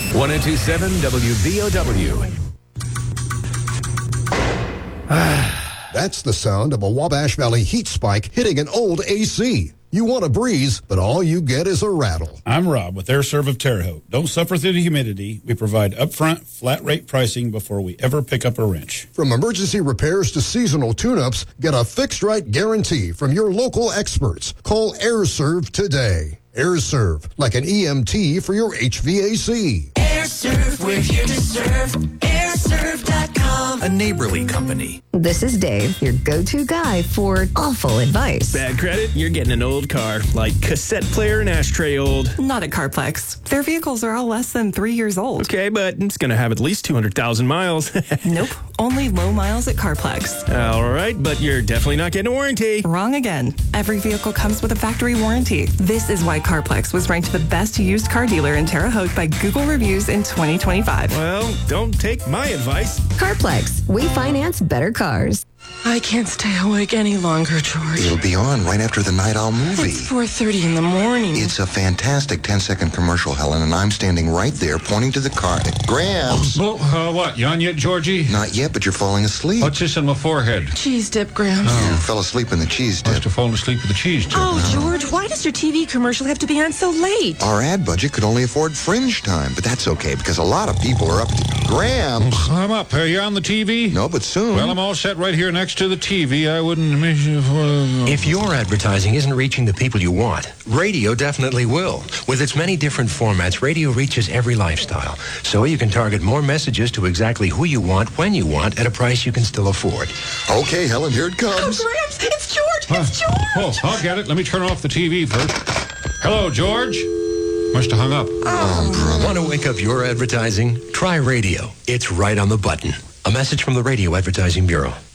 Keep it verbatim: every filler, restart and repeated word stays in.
one oh two point seven W B O W. That's the sound of a Wabash Valley heat spike hitting an old A C. You want a breeze, but all you get is a rattle. I'm Rob with AirServe of Terre Haute. Don't suffer through the humidity. We provide upfront, flat-rate pricing before we ever pick up a wrench. From emergency repairs to seasonal tune-ups, get a fixed-right guarantee from your local experts. Call AirServe today. AirServe, like an E M T for your H V A C. AirServe, we're here to serve. air serve dot com. A neighborly company. This is Dave, your go-to guy for awful advice. Bad credit? You're getting an old car, like cassette player and ashtray old. Not at CarPlex. Their vehicles are all less than three years old. Okay, but it's going to have at least two hundred thousand miles. Nope. Only low miles at CarPlex. All right, but you're definitely not getting a warranty. Wrong again. Every vehicle comes with a factory warranty. This is why CarPlex was ranked the best used car dealer in Terre Haute by Google Reviews in twenty twenty-five. Well, don't take my advice. CarPlex. We finance better cars. I can't stay awake any longer, George. It'll be on right after the Night Owl movie. It's four thirty in the morning. It's a fantastic ten-second commercial, Helen, and I'm standing right there pointing to the car. Grams! Oh, uh, what, you on yet, Georgie? Not yet, but you're falling asleep. What's this on my forehead? Cheese dip, Grams. You fell asleep in the cheese dip. Must have fallen asleep with the cheese dip. Oh, George, why does your T V commercial have to be on so late? Our ad budget could only afford fringe time, but that's okay because a lot of people are up to Grams. I'm up. Are you on the T V? No, but soon. Well, I'm all set right here next to the T V. I wouldn't miss you for... Uh... If your advertising isn't reaching the people you want, radio definitely will. With its many different formats, radio reaches every lifestyle. So you can target more messages to exactly who you want, when you want, at a price you can still afford. Okay, Helen, here it comes. Oh, Grams, it's George! It's George! Oh, I'll get it. Let me turn off the T V first. Hello, George. Must have hung up. Oh, brother. Want to wake up your advertising? Try radio. It's right on the button. A message from the Radio Advertising Bureau.